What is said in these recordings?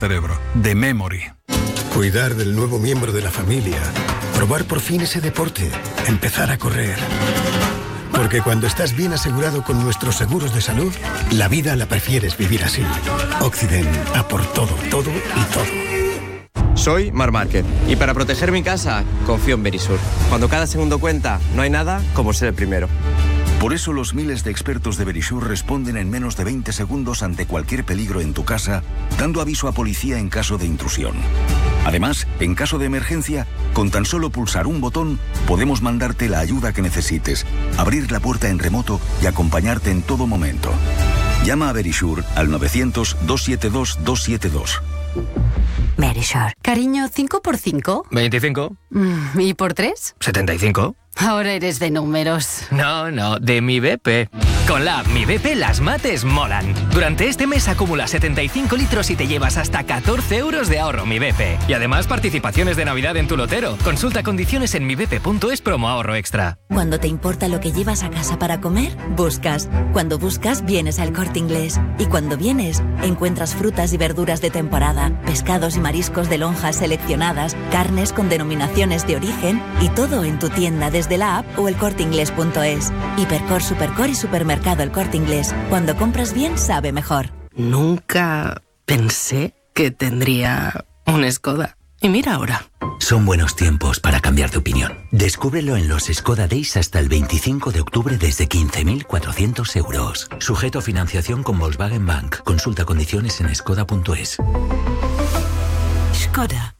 cerebro. The Memory. Cuidar del nuevo miembro de la familia. Probar por fin ese deporte. Empezar a correr. Porque cuando estás bien asegurado con nuestros seguros de salud, la vida la prefieres vivir así. Occident, a por todo, todo y todo. Soy Mar Márquez y para proteger mi casa confío en Verisur. Cuando cada segundo cuenta, no hay nada como ser el primero. Por eso los miles de expertos de Verisur responden en menos de 20 segundos ante cualquier peligro en tu casa, dando aviso a policía en caso de intrusión. Además, en caso de emergencia, con tan solo pulsar un botón, podemos mandarte la ayuda que necesites, abrir la puerta en remoto y acompañarte en todo momento. Llama a Verisur al 900-272-272. Verisur. Cariño, ¿5 por 5? 25. ¿Y por 3? 75. Ahora eres de números. No, de Mi BP. Con la app Mi BP las mates molan. Durante este mes acumula 75 litros y te llevas hasta 14 euros de ahorro Mi BP. Y además participaciones de Navidad en tu lotero. Consulta condiciones en mibp.es promo ahorro extra. Cuando te importa lo que llevas a casa para comer, buscas. Cuando buscas, vienes al Corte Inglés. Y cuando vienes, encuentras frutas y verduras de temporada, pescados y mariscos de lonjas seleccionadas, carnes con denominaciones de origen y todo en tu tienda desde la app o elcorteinglés.es. Hipercor, Supercor y Supermercado El Corte Inglés. Cuando compras bien, sabe mejor. Nunca pensé que tendría un Skoda. Y mira ahora. Son buenos tiempos para cambiar de opinión. Descúbrelo en los Skoda Days hasta el 25 de octubre desde 15.400 euros. Sujeto a financiación con Volkswagen Bank. Consulta condiciones en skoda.es. Skoda.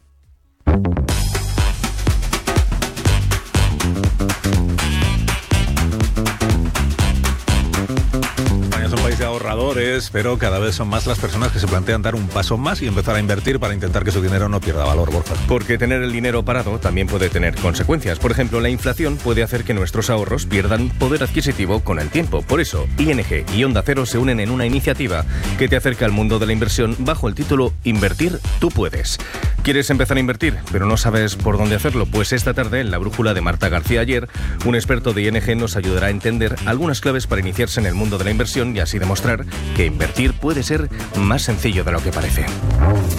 Es un país de ahorradores, pero cada vez son más las personas que se plantean dar un paso más y empezar a invertir para intentar que su dinero no pierda valor, Borja. Porque tener el dinero parado también puede tener consecuencias. Por ejemplo, la inflación puede hacer que nuestros ahorros pierdan poder adquisitivo con el tiempo. Por eso, ING y Onda Cero se unen en una iniciativa que te acerca al mundo de la inversión bajo el título Invertir, tú puedes. ¿Quieres empezar a invertir, pero no sabes por dónde hacerlo? Pues esta tarde, en la brújula de Marta García Ayer, un experto de ING nos ayudará a entender algunas claves para iniciarse en el mundo de la inversión y así demostrar que invertir puede ser más sencillo de lo que parece.